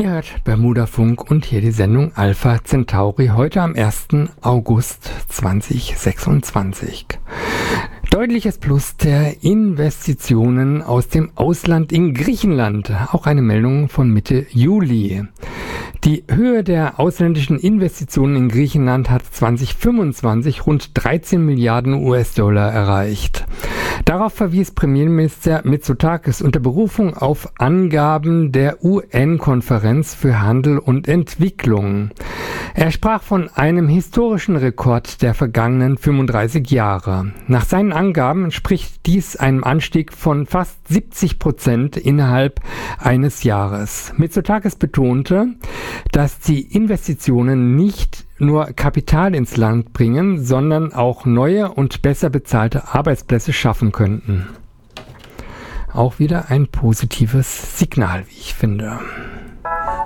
Ihr hört Bermuda Funk und hier die Sendung Alpha Centauri heute am 1. August 2026. Deutliches Plus der Investitionen aus dem Ausland in Griechenland. Auch eine Meldung von Mitte Juli. Die Höhe der ausländischen Investitionen in Griechenland hat 2025 rund 13 Milliarden US-Dollar erreicht. Darauf verwies Premierminister Mitsotakis unter Berufung auf Angaben der UN-Konferenz für Handel und Entwicklung. Er sprach von einem historischen Rekord der vergangenen 35 Jahre. Nach seinen Angaben entspricht dies einem Anstieg von fast 70% innerhalb eines Jahres. Mitsotakis betonte, dass die Investitionen nicht nur Kapital ins Land bringen, sondern auch neue und besser bezahlte Arbeitsplätze schaffen könnten. Auch wieder ein positives Signal, wie ich finde.